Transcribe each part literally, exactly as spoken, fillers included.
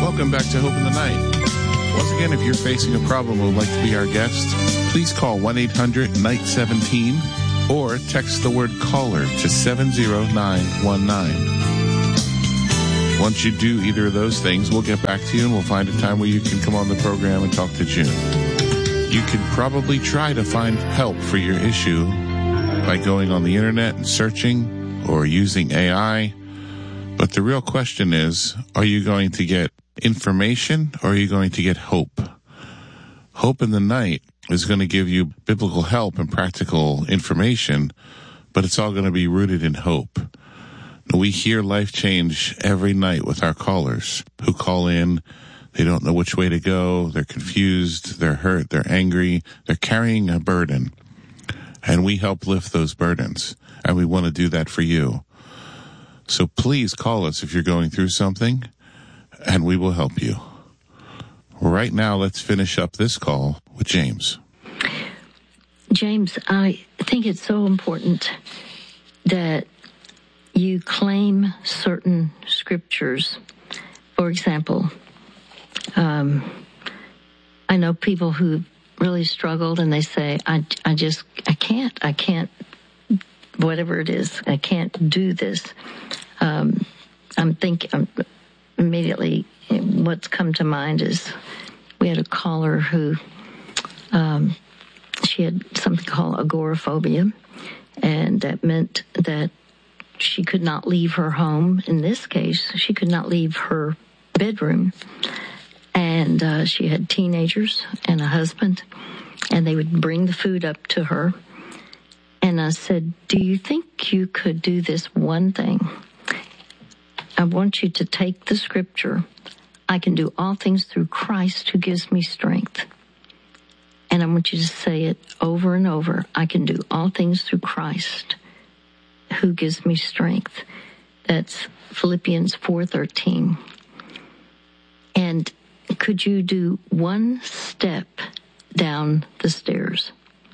Welcome back to Hope in the Night. Once again, if you're facing a problem and would like to be our guest, please call one eight hundred night seventeen or text the word caller to seven zero nine one nine. Once you do either of those things, we'll get back to you and we'll find a time where you can come on the program and talk to June. You can probably try to find help for your issue by going on the internet and searching or using A I. But the real question is, are you going to get information or are you going to get hope? Hope in the Night is going to give you biblical help and practical information, but it's all going to be rooted in hope. We hear life change every night with our callers who call in. They don't know which way to go. They're confused. They're hurt. They're angry. They're carrying a burden. And we help lift those burdens. And we want to do that for you. So please call us if you're going through something, and we will help you. Right now, let's finish up this call with James. James, I think it's so important that you claim certain scriptures. For example, um, I know people who really struggled and they say, I, I just, I can't, I can't, whatever it is, I can't do this. Um, I'm thinking, I'm immediately, what's come to mind is we had a caller who, um, she had something called agoraphobia, and that meant that she could not leave her home. In this case, she could not leave her bedroom. And uh, she had teenagers and a husband, and they would bring the food up to her. And I said, do you think you could do this one thing? I want you to take the scripture, I can do all things through Christ who gives me strength. And I want you to say it over and over. I can do all things through Christ who gives me strength. That's Philippians four thirteen. And could you do one step down the stairs?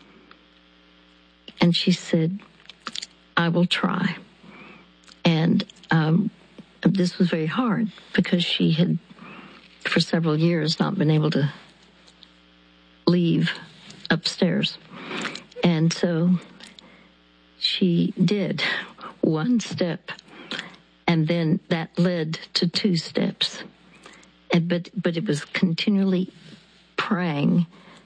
And she said, I will try. And um, this was very hard because she had, for several years, not been able to leave upstairs. And so she did one step, and then that led to two steps. And, but, but it was continually praying,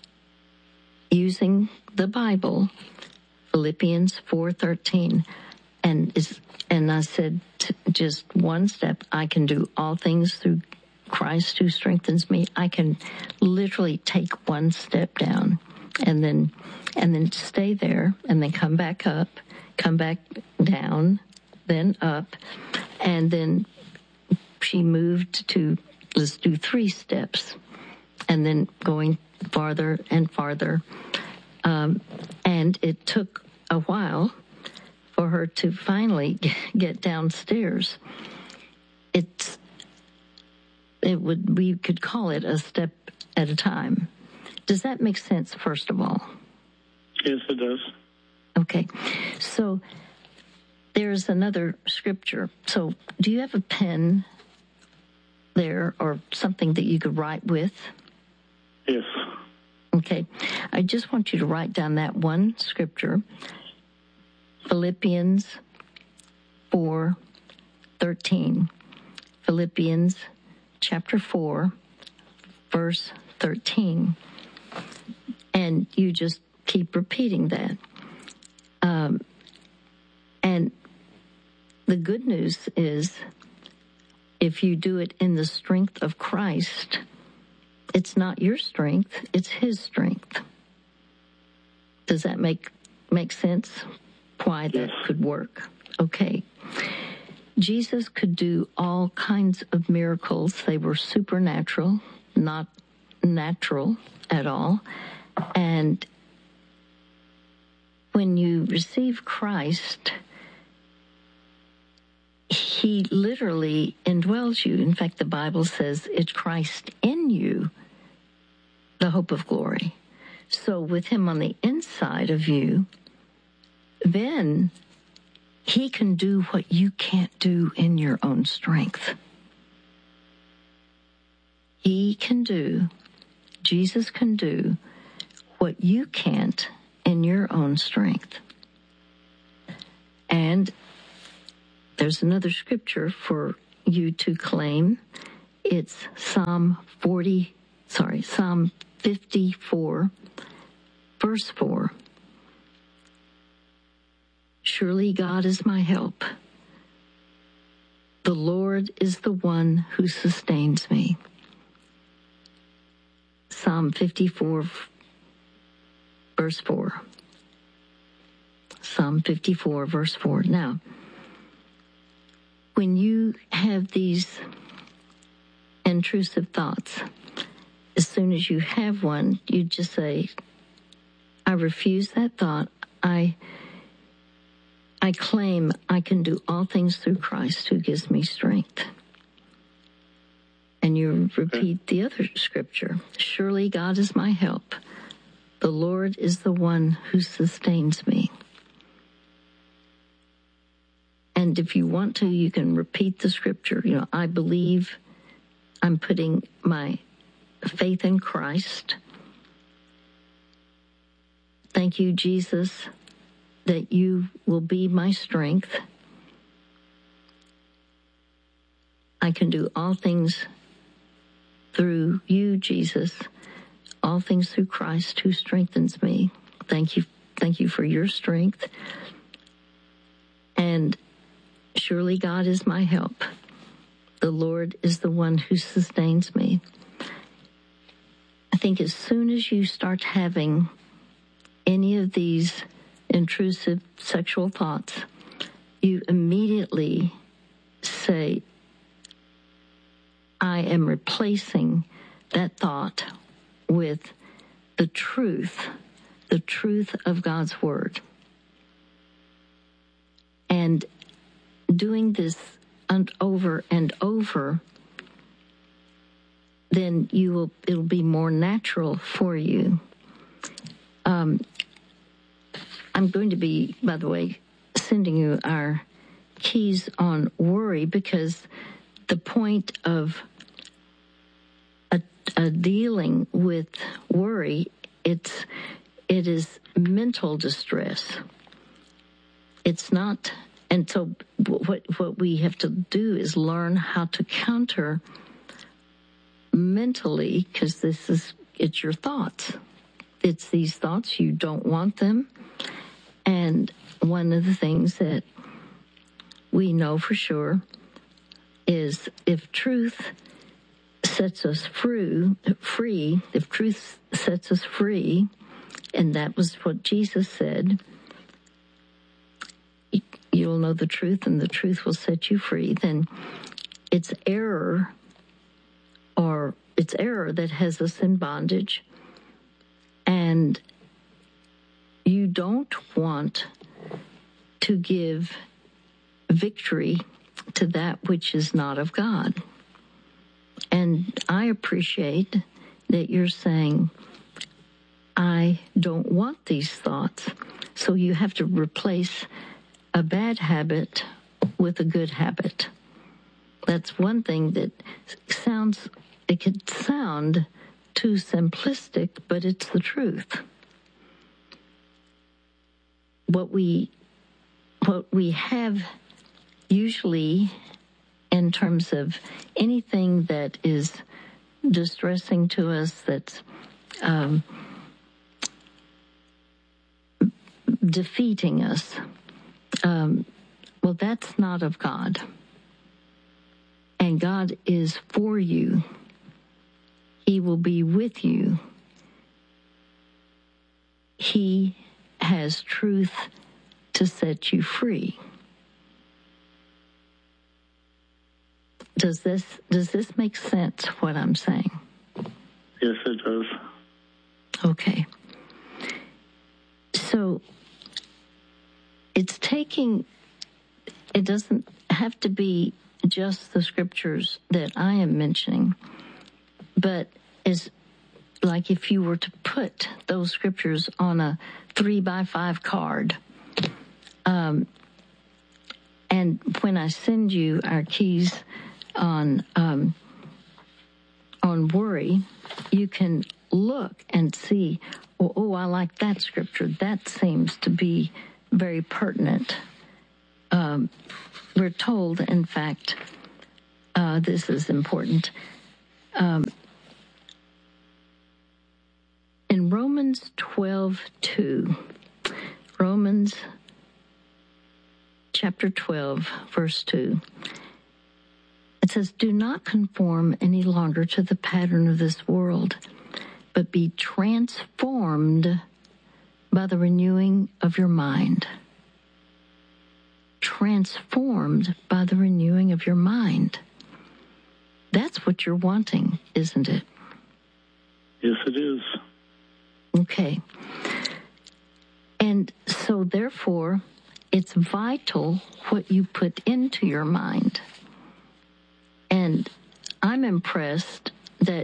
using the Bible, Philippians four thirteen, and is, and I said, t- just one step. I can do all things through Christ who strengthens me. I can literally take one step down, and then, and then stay there, and then come back up, come back down, then up, and then she moved to, let's do three steps, and then going farther and farther. Um, and it took a while for her to finally get downstairs. It's, it would, we could call it a step at a time. Does that make sense, first of all? Yes, it does. Okay. So there's another scripture. So do you have a pen there or something that you could write with? Yes. Okay. I just want you to write down that one scripture, Philippians four thirteen. Philippians chapter four, verse thirteen. And you just keep repeating that. Um, and the good news is, if you do it in the strength of Christ, it's not your strength, it's His strength. Does that make make sense? Why that Yes. could work? Okay. Jesus could do all kinds of miracles. They were supernatural, not natural at all. And when you receive Christ, He literally indwells you. In fact, the Bible says it's Christ in you, the hope of glory. So with Him on the inside of you, then He can do what you can't do in your own strength. He can do, Jesus can do what you can't in your own strength. And there's another scripture for you to claim. It's Psalm forty, sorry, Psalm fifty-four, verse four. Surely God is my help. The Lord is the one who sustains me. Psalm fifty-four, verse four. Psalm fifty-four, verse four. Now, when you have these intrusive thoughts, as soon as you have one, you just say, I refuse that thought. I I claim I can do all things through Christ who gives me strength. And you repeat the other scripture. Surely God is my help. The Lord is the one who sustains me. And if you want to, you can repeat the scripture. You know, I believe I'm putting my faith in Christ. Thank you, Jesus, that you will be my strength. I can do all things through you, Jesus, all things through Christ who strengthens me. Thank you. Thank you for your strength. And surely God is my help. The Lord is the one who sustains me. I think as soon as you start having any of these intrusive sexual thoughts, you immediately say, I am replacing that thought with the truth, the truth of God's word. And doing this over and over, then you will, it'll be more natural for you. Um, I'm going to be, by the way, sending you our keys on worry, because the point of a, a dealing with worry, it's it is mental distress. It's not, and so what what we have to do is learn how to counter mentally, because this is it's your thoughts. It's these thoughts, you don't want them. And one of the things that we know for sure is if truth sets us free, free, if truth sets us free, and that was what Jesus said, you'll know the truth and the truth will set you free, then it's error, or it's error that has us in bondage. And you don't want to give victory to that which is not of God. And I appreciate that you're saying, I don't want these thoughts. So you have to replace a bad habit with a good habit. That's one thing that sounds, it could sound too simplistic, but it's the truth. What we, what we have usually in terms of anything that is distressing to us, that's um, defeating us, um, well, that's not of God. And God is for you. He will be with you. He has truth to set you free. Does this does this make sense, what I'm saying? Yes, it does. Okay. So it's taking, it doesn't have to be just the scriptures that I am mentioning, but as like if you were to put those scriptures on a three by five card, um, and when I send you our keys on um, on on worry, you can look and see, oh, oh, I like that scripture. That seems to be very pertinent. Um, we're told, in fact, uh, this is important. Um, in Romans twelve two, Romans chapter twelve, verse two, it says, do not conform any longer to the pattern of this world, but be transformed by the renewing of your mind. Transformed by the renewing of your mind. That's what you're wanting, isn't it? Yes, it is. Okay. And so, therefore, it's vital what you put into your mind. And I'm impressed that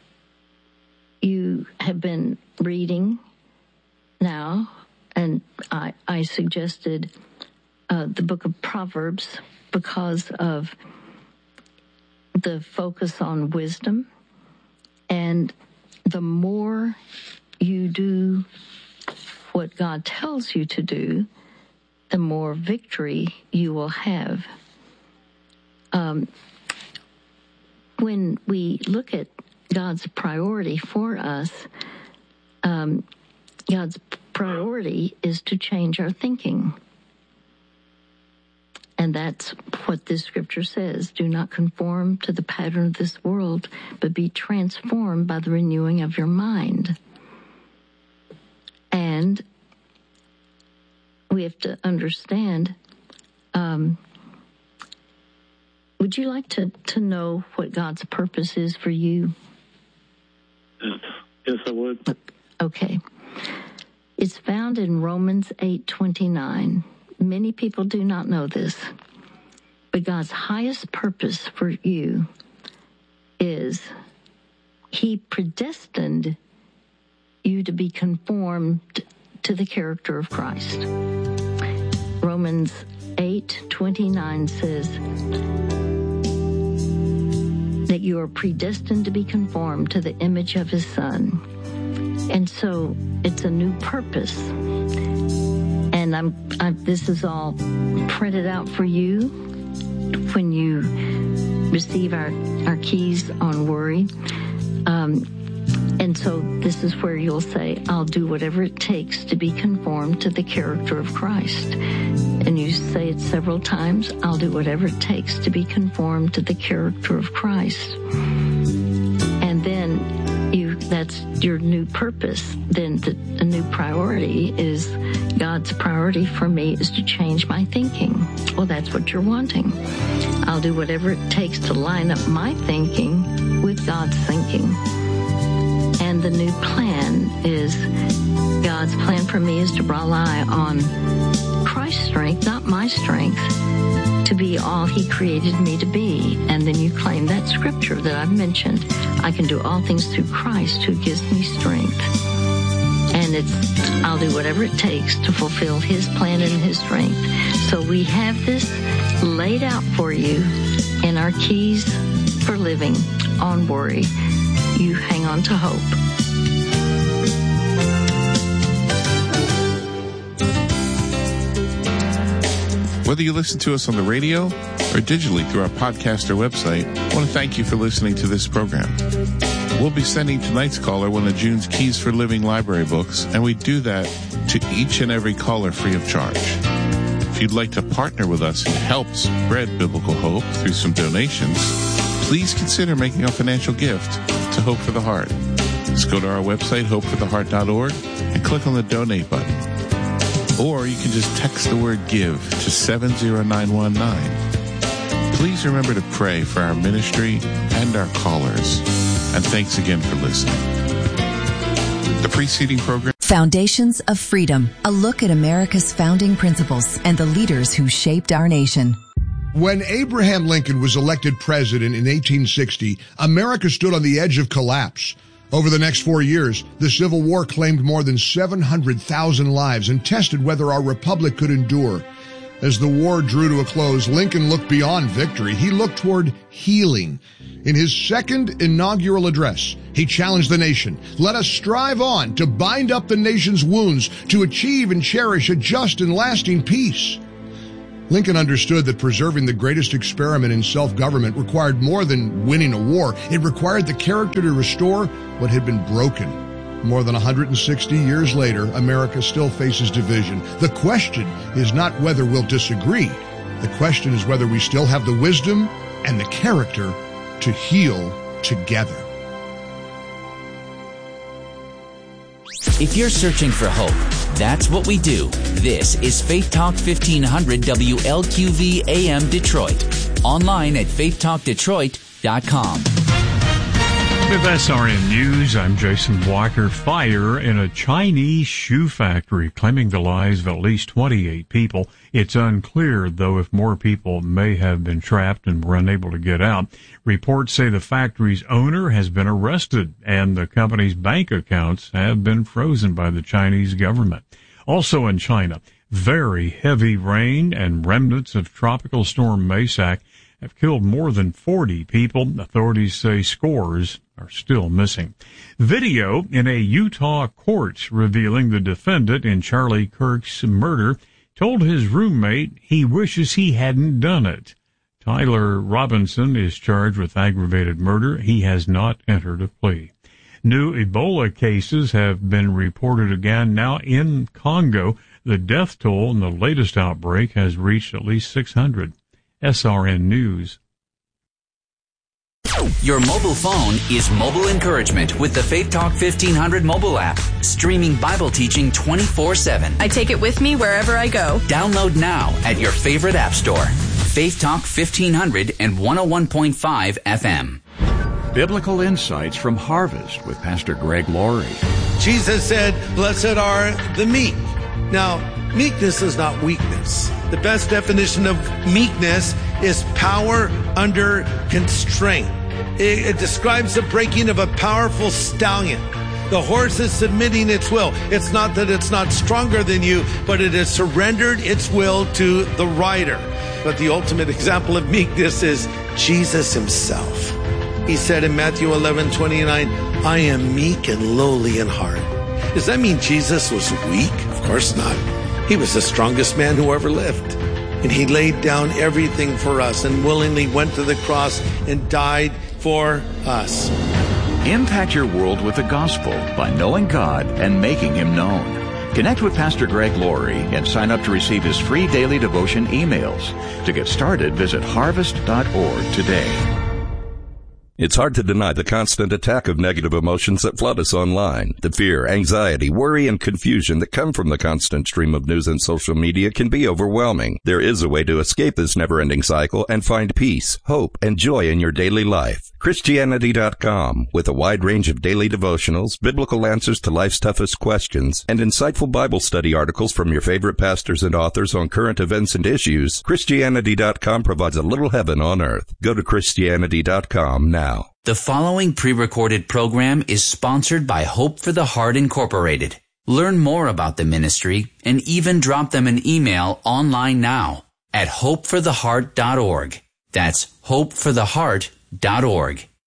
you have been reading now, and I, I suggested uh, the book of Proverbs because of the focus on wisdom. And the more you do what God tells you to do, the more victory you will have. Um, when we look at God's priority for us, um, God's priority is to change our thinking. And that's what this scripture says. Do not conform to the pattern of this world, but be transformed by the renewing of your mind. And we have to understand, um, would you like to, to know what God's purpose is for you? Yes, yes, I would. Okay. It's found in Romans eight twenty-nine. Many people do not know this, but God's highest purpose for you is He predestined you to be conformed to the character of Christ. Romans eight twenty-nine says that you are predestined to be conformed to the image of His Son. And so it's a new purpose. And I'm, I'm this is all printed out for you when you receive our, our keys on worry. Um, and so this is where you'll say, I'll do whatever it takes to be conformed to the character of Christ. And you say it several times, I'll do whatever it takes to be conformed to the character of Christ. And then you that's your new purpose. Then the, a new priority is, God's priority for me is to change my thinking. Well, that's what you're wanting. I'll do whatever it takes to line up my thinking with God's thinking. And the new plan is, God's plan for me is to rely on Christ's strength, not my strength, to be all He created me to be. And then you claim that scripture that I've mentioned. I can do all things through Christ who gives me strength. And it's, I'll do whatever it takes to fulfill His plan and His strength. So we have this laid out for you in our keys for living on worry. You hang on to hope. Whether you listen to us on the radio or digitally through our podcast or website, I want to thank you for listening to this program. We'll be sending tonight's caller one of June's Keys for Living library books, and we do that to each and every caller free of charge. If you'd like to partner with us and help spread biblical hope through some donations, please consider making a financial gift to Hope for the Heart. Just go to our website, hope for the heart dot org, and click on the donate button. Or you can just text the word GIVE to seven zero nine one nine. Please remember to pray for our ministry and our callers. And thanks again for listening. The preceding program... Foundations of Freedom, a look at America's founding principles and the leaders who shaped our nation. When Abraham Lincoln was elected president in eighteen sixty, America stood on the edge of collapse. Over the next four years, the Civil War claimed more than seven hundred thousand lives and tested whether our republic could endure. As the war drew to a close, Lincoln looked beyond victory. He looked toward healing. In his second inaugural address, he challenged the nation. Let us strive on to bind up the nation's wounds, to achieve and cherish a just and lasting peace. Lincoln understood that preserving the greatest experiment in self-government required more than winning a war. It required the character to restore what had been broken. More than one hundred sixty years later, America still faces division. The question is not whether we'll disagree. The question is whether we still have the wisdom and the character to heal together. If you're searching for hope, that's what we do. This is Faith Talk fifteen hundred W L Q V A M Detroit. Online at faith talk detroit dot com. With S R N News, I'm Jason Blocker. Fire in a Chinese shoe factory, claiming the lives of at least twenty-eight people. It's unclear, though, if more people may have been trapped and were unable to get out. Reports say the factory's owner has been arrested, and the company's bank accounts have been frozen by the Chinese government. Also in China, very heavy rain and remnants of Tropical Storm Maysak have killed more than forty people. Authorities say scores are still missing. Video in a Utah court revealing the defendant in Charlie Kirk's murder told his roommate he wishes he hadn't done it. Tyler Robinson is charged with aggravated murder. He has not entered a plea. New Ebola cases have been reported again now in Congo. The death toll in the latest outbreak has reached at least six hundred. S R N News. Your mobile phone is mobile encouragement with the Faith Talk fifteen hundred mobile app, streaming Bible teaching twenty-four seven. I take it with me wherever I go. Download now at your favorite app store. Faith Talk fifteen hundred and one oh one point five F M. Biblical insights from Harvest with Pastor Greg Laurie. Jesus said, "Blessed are the meek." Now, meekness is not weakness. The best definition of meekness is power under constraint. It, it describes the breaking of a powerful stallion. The horse is submitting its will. It's not that it's not stronger than you, but it has surrendered its will to the rider. But the ultimate example of meekness is Jesus himself. He said in Matthew eleven twenty-nine, "I am meek and lowly in heart." Does that mean Jesus was weak? Of course not. He was the strongest man who ever lived. And he laid down everything for us and willingly went to the cross and died for us. Impact your world with the gospel by knowing God and making him known. Connect with Pastor Greg Laurie and sign up to receive his free daily devotion emails. To get started, visit harvest dot org today. It's hard to deny the constant attack of negative emotions that flood us online. The fear, anxiety, worry, and confusion that come from the constant stream of news and social media can be overwhelming. There is a way to escape this never-ending cycle and find peace, hope, and joy in your daily life. Christianity dot com, with a wide range of daily devotionals, biblical answers to life's toughest questions, and insightful Bible study articles from your favorite pastors and authors on current events and issues, Christianity dot com provides a little heaven on earth. Go to Christianity dot com now. The following pre-recorded program is sponsored by Hope for the Heart Incorporated. Learn more about the ministry and even drop them an email online now at hope for the heart dot org. That's hope for the heart dot org.